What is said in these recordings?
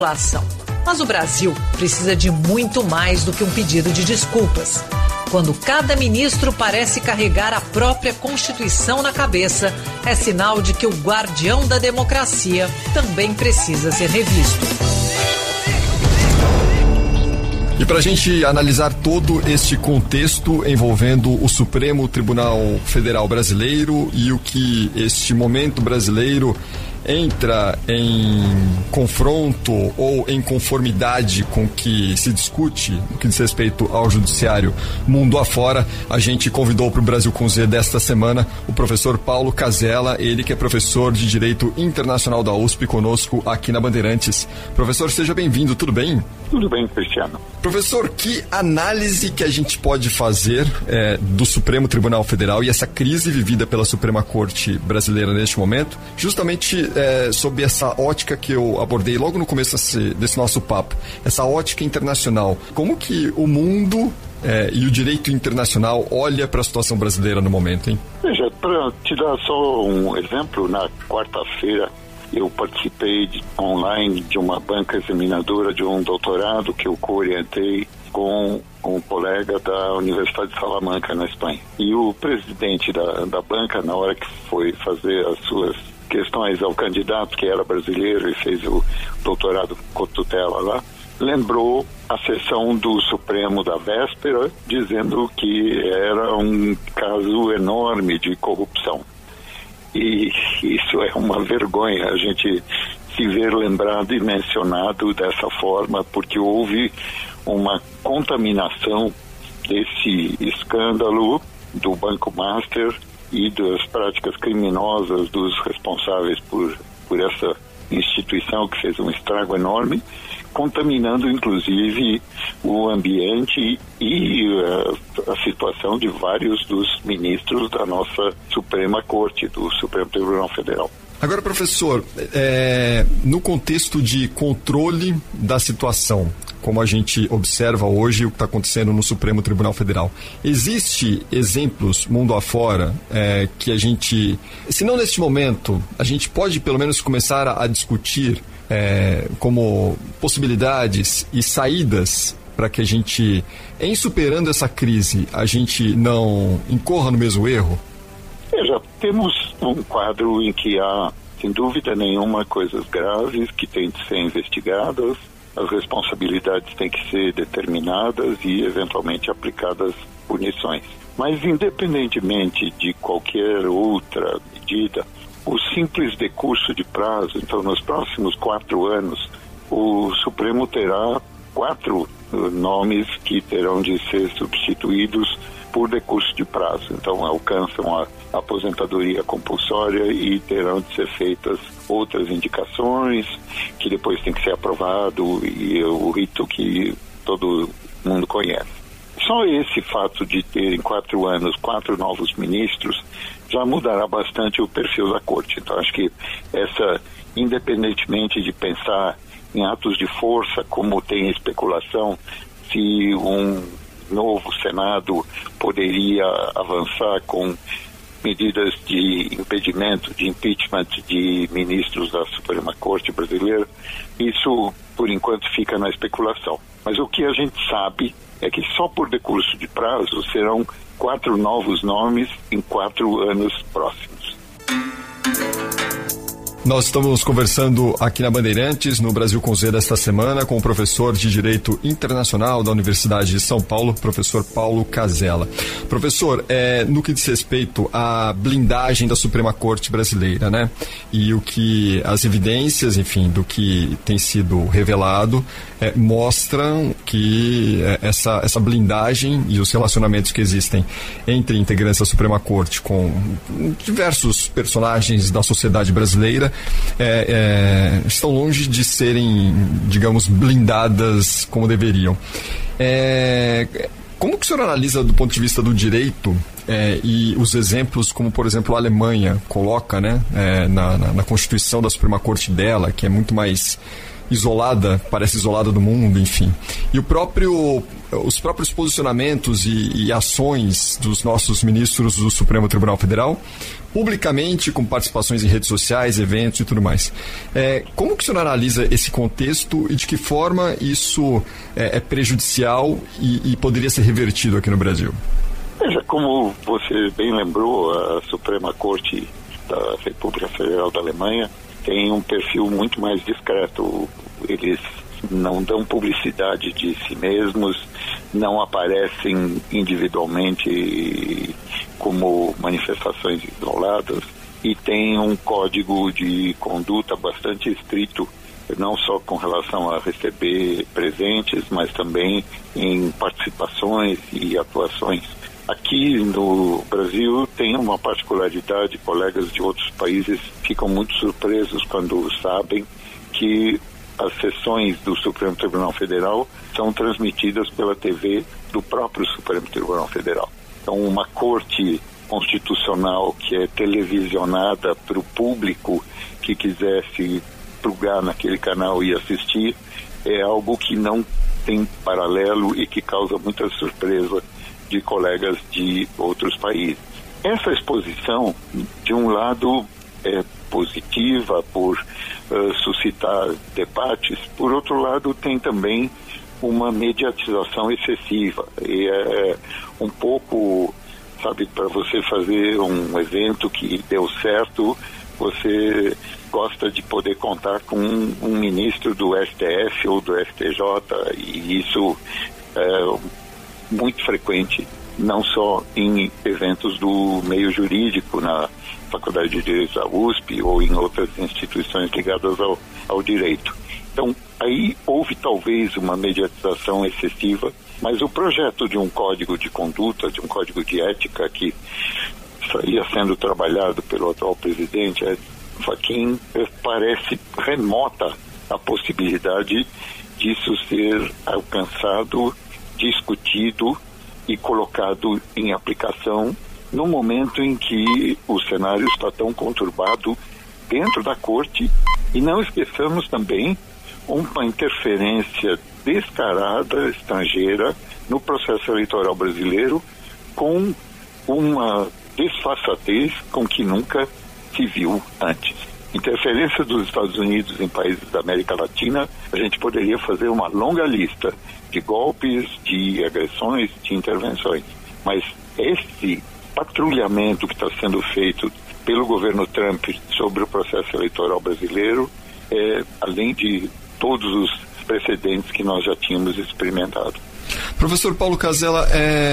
população. Mas o Brasil precisa de muito mais do que um pedido de desculpas. Quando cada ministro parece carregar a própria Constituição na cabeça, é sinal de que o guardião da democracia também precisa ser revisto. E para a gente analisar todo este contexto envolvendo o Supremo Tribunal Federal Brasileiro e o que este momento brasileiro entra em confronto ou em conformidade com o que se discute no que diz respeito ao judiciário mundo afora, a gente convidou para o Brasil com Z desta semana o professor Paulo Casella, ele que é professor de Direito Internacional da USP, conosco aqui na Bandeirantes. Professor, seja bem-vindo, tudo bem? Tudo bem, Cristiano. Professor, que análise que a gente pode fazer do Supremo Tribunal Federal e essa crise vivida pela Suprema Corte Brasileira neste momento, justamente sob essa ótica que eu abordei logo no começo desse nosso papo, essa ótica internacional. Como que o mundo e o direito internacional olha para a situação brasileira no momento, hein? Veja, para te dar só um exemplo, na quarta-feira eu participei online de uma banca examinadora de um doutorado que eu co-orientei com um colega da Universidade de Salamanca, na Espanha. E o presidente da banca, na hora que foi fazer as suas questões ao candidato, que era brasileiro e fez o doutorado com tutela lá, lembrou a sessão do Supremo da véspera, dizendo que era um caso enorme de corrupção. E isso é uma vergonha, a gente se ver lembrado e mencionado dessa forma, porque houve uma contaminação desse escândalo do Banco Master e das práticas criminosas dos responsáveis por essa instituição que fez um estrago enorme, contaminando inclusive o ambiente e a situação de vários dos ministros da nossa Suprema Corte, do Supremo Tribunal Federal. Agora, professor, no contexto de controle da situação, como a gente observa hoje o que está acontecendo no Supremo Tribunal Federal, existe exemplos mundo afora que a gente, se não neste momento, a gente pode pelo menos começar a discutir como possibilidades e saídas para que a gente, em superando essa crise, a gente não incorra no mesmo erro? Veja, temos um quadro em que há, sem dúvida nenhuma, coisas graves que têm de ser investigadas, as responsabilidades têm que ser determinadas e, eventualmente, aplicadas punições. Mas, independentemente de qualquer outra medida, o simples decurso de prazo, então, nos próximos 4 anos, o Supremo terá 4 nomes que terão de ser substituídos por decurso de prazo. Então, alcançam a aposentadoria compulsória e terão de ser feitas outras indicações que depois tem que ser aprovado e o rito que todo mundo conhece. Só esse fato de ter em 4 anos 4 novos ministros já mudará bastante o perfil da Corte. Então, acho que independentemente de pensar em atos de força, como tem especulação, se um novo Senado poderia avançar com medidas de impedimento, de impeachment de ministros da Suprema Corte brasileira, isso, por enquanto, fica na especulação. Mas o que a gente sabe é que só por decurso de prazo serão 4 novos nomes em 4 anos próximos. Nós estamos conversando aqui na Bandeirantes, no Brasil com Z desta semana, com o professor de Direito Internacional da Universidade de São Paulo, professor Paulo Casella. Professor, no que diz respeito à blindagem da Suprema Corte brasileira, né? E o que as evidências, enfim, do que tem sido revelado, mostram que essa blindagem e os relacionamentos que existem entre integrantes da Suprema Corte com diversos personagens da sociedade brasileira estão longe de serem, digamos, blindadas como deveriam. Como que o senhor analisa do ponto de vista do direito e os exemplos como, por exemplo, a Alemanha coloca, né, na Constituição da Suprema Corte dela, que é muito mais isolada, parece isolada do mundo, enfim. E os próprios posicionamentos e ações dos nossos ministros do Supremo Tribunal Federal, publicamente, com participações em redes sociais, eventos e tudo mais. Como que o senhor analisa esse contexto e de que forma isso é prejudicial e poderia ser revertido aqui no Brasil? Veja, como você bem lembrou, a Suprema Corte da República Federal da Alemanha tem um perfil muito mais discreto. Eles não dão publicidade de si mesmos, não aparecem individualmente como manifestações isoladas e tem um código de conduta bastante estrito, não só com relação a receber presentes, mas também em participações e atuações. Aqui no Brasil tem uma particularidade, colegas de outros países ficam muito surpresos quando sabem que as sessões do Supremo Tribunal Federal são transmitidas pela TV do próprio Supremo Tribunal Federal. Então, uma corte constitucional que é televisionada para o público que quisesse plugar naquele canal e assistir é algo que não tem paralelo e que causa muita surpresa de colegas de outros países. Essa exposição, de um lado, é positiva por suscitar debates, por outro lado, tem também uma mediatização excessiva. E é um pouco, sabe, para você fazer um evento que deu certo, você gosta de poder contar com um ministro do STF ou do STJ, e isso é muito frequente, não só em eventos do meio jurídico, na Faculdade de Direito da USP ou em outras instituições ligadas ao direito. Então, aí houve talvez uma mediatização excessiva, mas o projeto de um código de conduta, de um código de ética que estaria sendo trabalhado pelo atual presidente, Fachin, parece remota a possibilidade disso ser alcançado, discutido e colocado em aplicação no momento em que o cenário está tão conturbado dentro da corte, e não esqueçamos também uma interferência descarada estrangeira no processo eleitoral brasileiro, com uma desfaçatez com que nunca se viu antes. Interferência dos Estados Unidos em países da América Latina, a gente poderia fazer uma longa lista de golpes, de agressões, de intervenções. Mas esse patrulhamento que está sendo feito pelo governo Trump sobre o processo eleitoral brasileiro é além de todos os precedentes que nós já tínhamos experimentado. Professor Paulo Casella,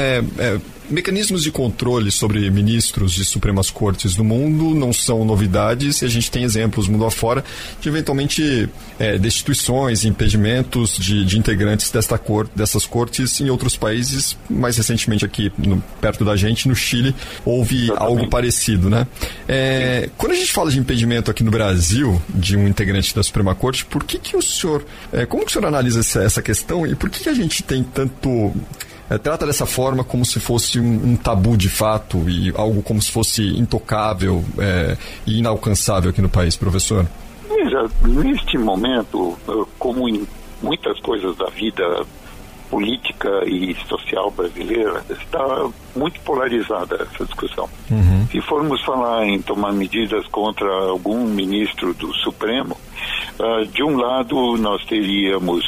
mecanismos de controle sobre ministros de Supremas Cortes do mundo não são novidades, e a gente tem exemplos mundo afora de eventualmente destituições, impedimentos de integrantes dessas cortes em outros países. Mais recentemente aqui perto da gente, no Chile, houve algo parecido, né? Quando a gente fala de impedimento aqui no Brasil de um integrante da Suprema Corte, por que o senhor, como que o senhor analisa essa questão, e por que a gente tem tanto... trata dessa forma como se fosse um tabu de fato e algo como se fosse intocável e inalcançável aqui no país, professor? Veja, neste momento, como em muitas coisas da vida política e social brasileira, está muito polarizada essa discussão. Se formos falar em tomar medidas contra algum ministro do Supremo, de um lado nós teríamos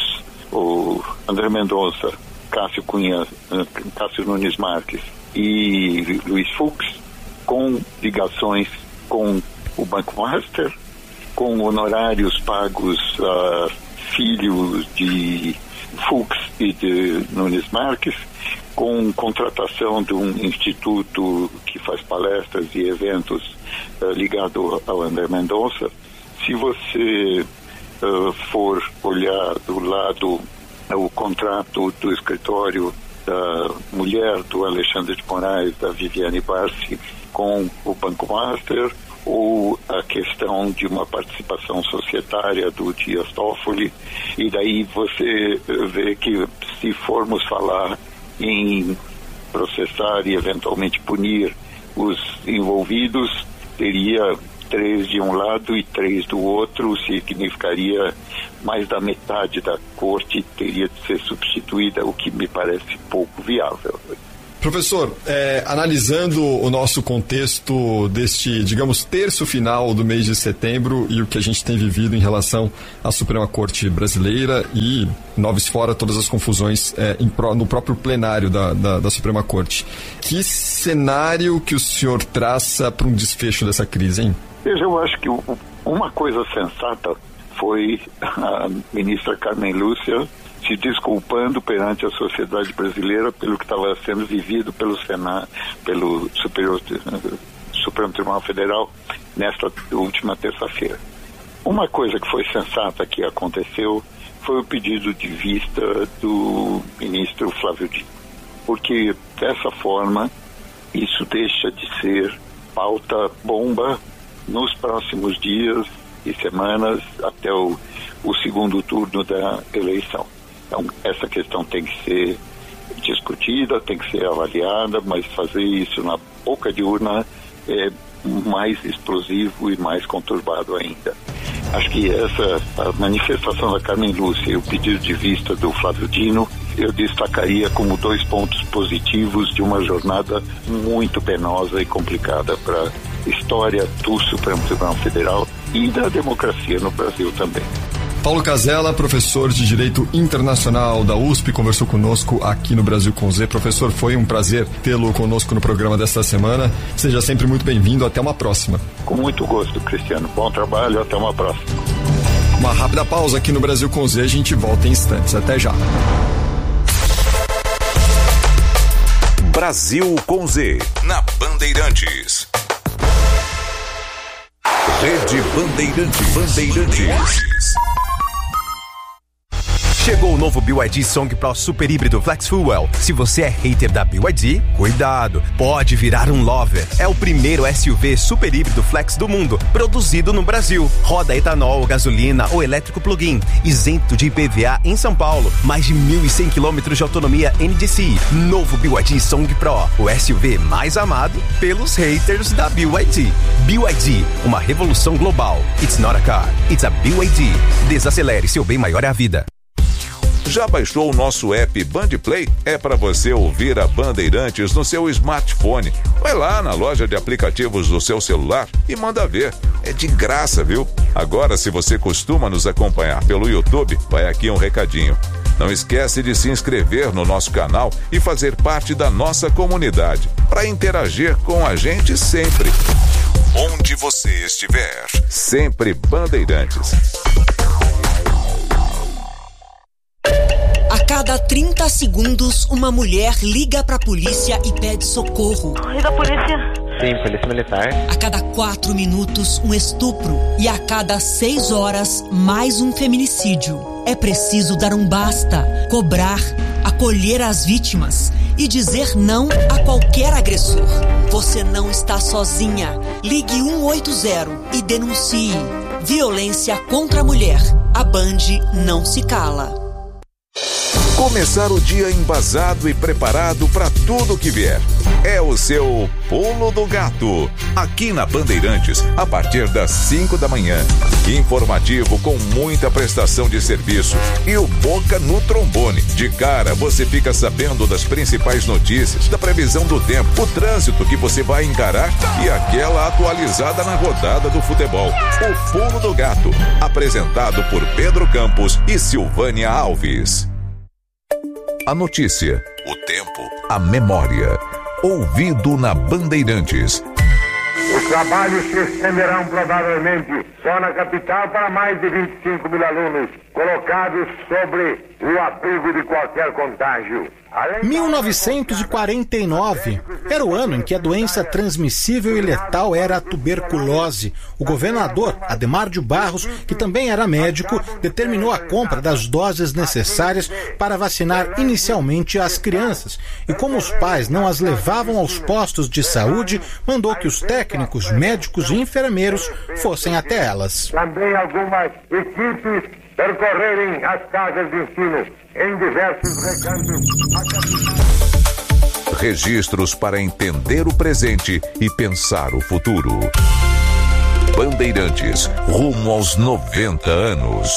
o André Mendonça, Cássio Nunes Marques e Luiz Fux, com ligações com o Banco Master, com honorários pagos a filhos de Fux e de Nunes Marques, com contratação de um instituto que faz palestras e eventos ligado ao André Mendonça. Se você for olhar do lado o contrato do escritório da mulher do Alexandre de Moraes, da Viviane Barsi, com o Banco Master, ou a questão de uma participação societária do Dias Toffoli, e daí você vê que, se formos falar em processar e eventualmente punir os envolvidos, teria 3 de um lado e 3 do outro, significaria mais da metade da corte teria de ser substituída, o que me parece pouco viável. Professor, analisando o nosso contexto deste, digamos, terço final do mês de setembro e o que a gente tem vivido em relação à Suprema Corte Brasileira e, noves fora, todas as confusões no próprio plenário da Suprema Corte, que cenário que o senhor traça para um desfecho dessa crise, hein? Veja, eu acho que uma coisa sensata foi a ministra Carmen Lúcia se desculpando perante a sociedade brasileira pelo que estava sendo vivido pelo Supremo Tribunal Federal nesta última terça-feira. Uma coisa que foi sensata que aconteceu foi o pedido de vista do ministro Flávio Dino, porque dessa forma isso deixa de ser pauta bomba nos próximos dias e semanas até o segundo turno da eleição. Então, essa questão tem que ser discutida, tem que ser avaliada, mas fazer isso na boca de urna é mais explosivo e mais conturbado ainda. Acho que a manifestação da Carmen Lúcia e o pedido de vista do Flávio Dino, eu destacaria como 2 pontos positivos de uma jornada muito penosa e complicada para a história do Supremo Tribunal Federal e da democracia no Brasil também. Paulo Casella, professor de Direito Internacional da USP, conversou conosco aqui no Brasil com Z. Professor, foi um prazer tê-lo conosco no programa desta semana. Seja sempre muito bem-vindo. Até uma próxima. Com muito gosto, Cristiano. Bom trabalho. Até uma próxima. Uma rápida pausa aqui no Brasil com Z. A gente volta em instantes. Até já. Brasil com Z, na Bandeirantes. Rede Bandeirantes. Chegou o novo BYD Song Pro Super Híbrido Flex Fuel. Se você é hater da BYD, cuidado, pode virar um lover. É o primeiro SUV super híbrido flex do mundo, produzido no Brasil. Roda etanol, gasolina ou elétrico plug-in, isento de IPVA em São Paulo. Mais de 1.100 km de autonomia NDCi. Novo BYD Song Pro, o SUV mais amado pelos haters da BYD. BYD, uma revolução global. It's not a car, it's a BYD. Desacelere, seu bem maior é a vida. Já baixou o nosso app Bandplay? É para você ouvir a Bandeirantes no seu smartphone. Vai lá na loja de aplicativos do seu celular e manda ver. É de graça, viu? Agora, se você costuma nos acompanhar pelo YouTube, vai aqui um recadinho. Não esquece de se inscrever no nosso canal e fazer parte da nossa comunidade, para interagir com a gente sempre. Onde você estiver, sempre Bandeirantes. A cada 30 segundos, uma mulher liga pra polícia e pede socorro. E da polícia? Sim, polícia militar. A cada 4 minutos, um estupro. E a cada 6 horas, mais um feminicídio. É preciso dar um basta, cobrar, acolher as vítimas e dizer não a qualquer agressor. Você não está sozinha. Ligue 180 e denuncie. Violência contra a mulher. A Band não se cala. Começar o dia embasado e preparado para tudo que vier. É o seu Pulo do Gato. Aqui na Bandeirantes, a partir das 5 da manhã. Informativo com muita prestação de serviço. E o Boca no trombone. De cara, você fica sabendo das principais notícias, da previsão do tempo, o trânsito que você vai encarar e aquela atualizada na rodada do futebol. O Pulo do Gato. Apresentado por Pedro Campos e Silvânia Alves. A notícia, o tempo, a memória. Ouvido na Bandeirantes. Os trabalhos se estenderão provavelmente só na capital para mais de 25 mil alunos colocados sobre o abrigo de qualquer contágio. 1949 era o ano em que a doença transmissível e letal era a tuberculose. O governador Adhemar de Barros, que também era médico, determinou a compra das doses necessárias para vacinar inicialmente as crianças. E como os pais não as levavam aos postos de saúde, mandou que os técnicos, médicos e enfermeiros fossem até elas. Também algumas equipes percorrerem as casas de ensino em diversos recantos. Registros para entender o presente e pensar o futuro. Bandeirantes, rumo aos 90 anos.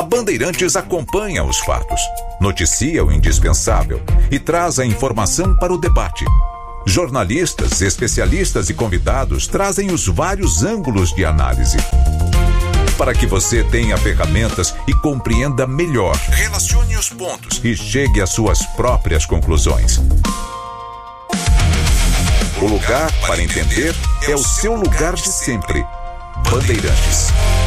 A Bandeirantes acompanha os fatos, noticia o indispensável e traz a informação para o debate. Jornalistas, especialistas e convidados trazem os vários ângulos de análise, para que você tenha ferramentas e compreenda melhor, relacione os pontos e chegue às suas próprias conclusões. O lugar para entender é o seu lugar de sempre. Bandeirantes.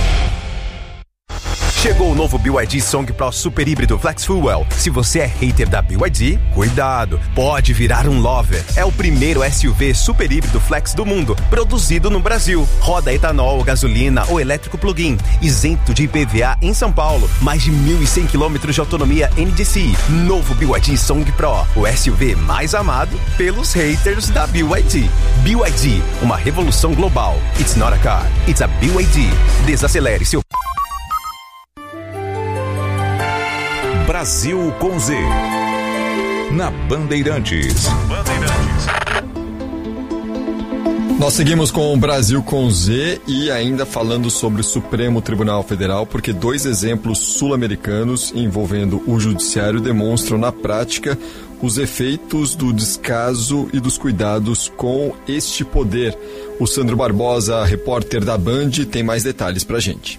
Chegou o novo BYD Song Pro Super Híbrido Flex Fuel. Se você é hater da BYD, cuidado, pode virar um lover. É o primeiro SUV super híbrido flex do mundo, produzido no Brasil. Roda etanol, gasolina ou elétrico plug-in, isento de IPVA em São Paulo. Mais de 1.100 km de autonomia NDCi. Novo BYD Song Pro, o SUV mais amado pelos haters da BYD. BYD, uma revolução global. It's not a car, it's a BYD. Desacelere seu... Brasil com Z, na Bandeirantes. Nós seguimos com o Brasil com Z e ainda falando sobre o Supremo Tribunal Federal, porque 2 exemplos sul-americanos envolvendo o judiciário demonstram na prática os efeitos do descaso e dos cuidados com este poder. O Sandro Barbosa, repórter da Band, tem mais detalhes pra gente.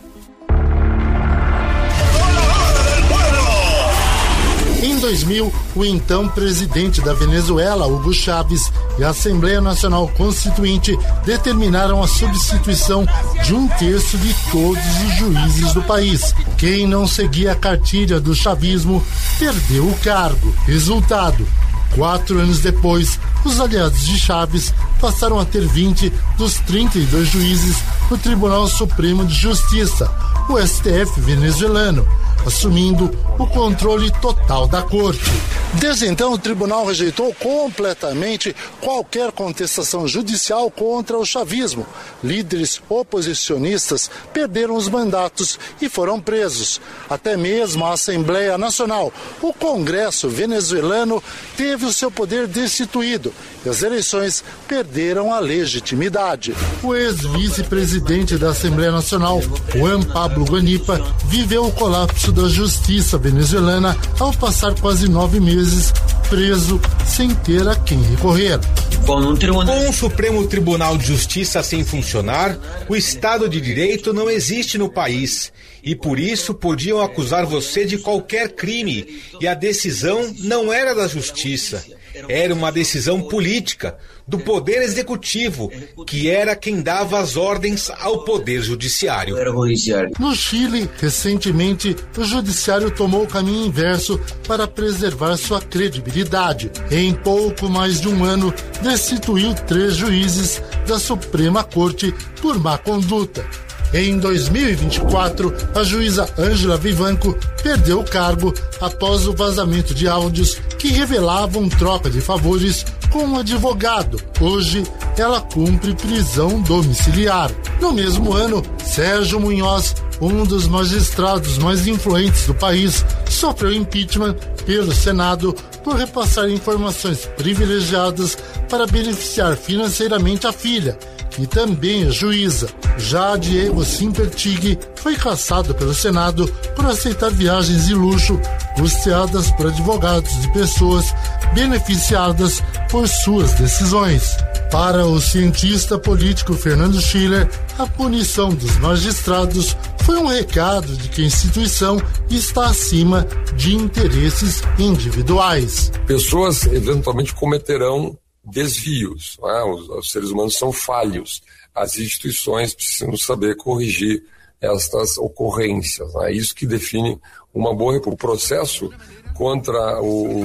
Em 2000, o então presidente da Venezuela, Hugo Chávez, e a Assembleia Nacional Constituinte determinaram a substituição de 1/3 de todos os juízes do país. Quem não seguia a cartilha do chavismo perdeu o cargo. Resultado: 4 anos depois, os aliados de Chávez passaram a ter 20 dos 32 juízes no Tribunal Supremo de Justiça, o STF venezuelano, assumindo o controle total da corte. Desde então, o tribunal rejeitou completamente qualquer contestação judicial contra o chavismo. Líderes oposicionistas perderam os mandatos e foram presos. Até mesmo a Assembleia Nacional, o Congresso venezuelano, teve o seu poder destituído e as eleições perderam a legitimidade. O ex-vice-presidente da Assembleia Nacional, Juan Pablo Guanipa, viveu o colapso da justiça venezuelana ao passar quase 9 meses preso sem ter a quem recorrer. Com o Supremo Tribunal de Justiça sem funcionar, o Estado de Direito não existe no país e por isso podiam acusar você de qualquer crime e a decisão não era da Justiça. Era uma decisão política do Poder Executivo, que era quem dava as ordens ao Poder Judiciário. No Chile, recentemente, o Judiciário tomou o caminho inverso para preservar sua credibilidade. Em pouco mais de um ano, destituiu 3 juízes da Suprema Corte por má conduta. Em 2024, a juíza Ângela Vivanco perdeu o cargo após o vazamento de áudios que revelavam troca de favores com um advogado. Hoje, ela cumpre prisão domiciliar. No mesmo ano, Sérgio Munhoz, um dos magistrados mais influentes do país, sofreu impeachment pelo Senado por repassar informações privilegiadas para beneficiar financeiramente a filha, que também é juíza. Já Diego Simpertig foi cassado pelo Senado por aceitar viagens de luxo custeadas por advogados de pessoas beneficiadas por suas decisões. Para o cientista político Fernando Schiller, a punição dos magistrados foi um recado de que a instituição está acima de interesses individuais. Pessoas eventualmente cometerão desvios, né? Os seres humanos são falhos. As instituições precisam saber corrigir estas ocorrências. É isso que define uma boa... O processo contra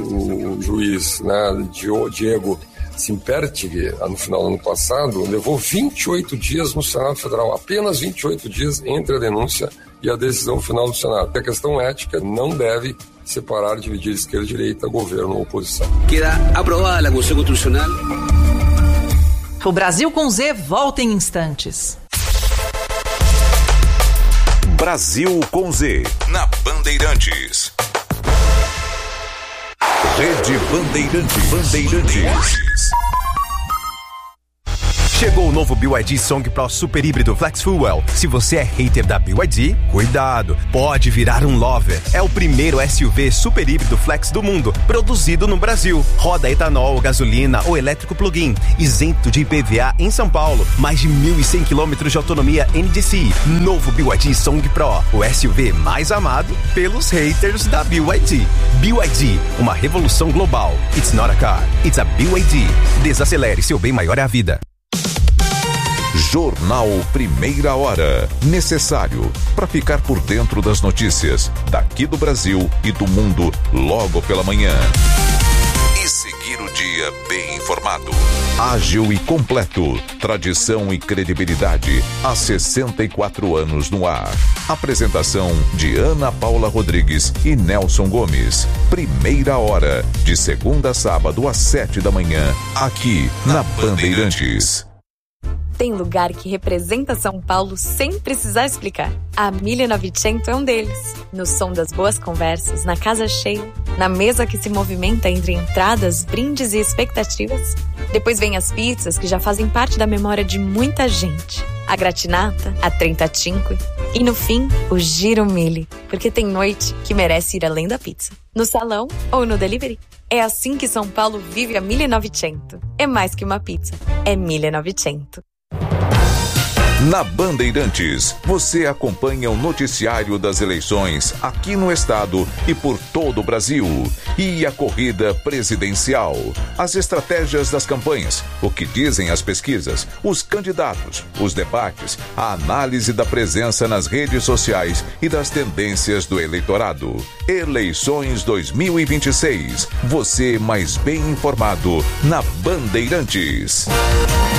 o juiz, né, Diego Simpertig, no final do ano passado, levou 28 dias no Senado Federal, apenas 28 dias entre a denúncia e a decisão final do Senado. A questão ética não deve separar, dividir esquerda e direita, governo ou oposição. Queda aprovada a Constituição Constitucional. O Brasil com Z volta em instantes. Brasil com Z, na Bandeirantes. Rede Bandeirantes. Chegou o novo BYD Song Pro Super Híbrido Flex Fuel. Se você é hater da BYD, cuidado, pode virar um lover. É o primeiro SUV super híbrido flex do mundo, produzido no Brasil. Roda etanol, gasolina ou elétrico plug-in, isento de IPVA em São Paulo. Mais de 1.100 km de autonomia NDCi. Novo BYD Song Pro, o SUV mais amado pelos haters da BYD. BYD, uma revolução global. It's not a car, it's a BYD. Desacelere, seu bem maior é a vida. Jornal Primeira Hora. Necessário para ficar por dentro das notícias daqui do Brasil e do mundo logo pela manhã. E seguir o dia bem informado. Ágil e completo. Tradição e credibilidade. Há 64 anos no ar. Apresentação de Ana Paula Rodrigues e Nelson Gomes. Primeira Hora. De segunda a sábado às 7 da manhã. Aqui na Bandeirantes. Tem lugar que representa São Paulo sem precisar explicar. A 1900 é um deles. No som das boas conversas, na casa cheia, na mesa que se movimenta entre entradas, brindes e expectativas. Depois vem as pizzas que já fazem parte da memória de muita gente. A gratinata, a trentacinque e no fim, o giro mille. Porque tem noite que merece ir além da pizza. No salão ou no delivery. É assim que São Paulo vive a 1900. É mais que uma pizza. É 1900. Na Bandeirantes, você acompanha o noticiário das eleições aqui no estado e por todo o Brasil. E a corrida presidencial, as estratégias das campanhas, o que dizem as pesquisas, os candidatos, os debates, a análise da presença nas redes sociais e das tendências do eleitorado. Eleições 2026. Você mais bem informado na Bandeirantes.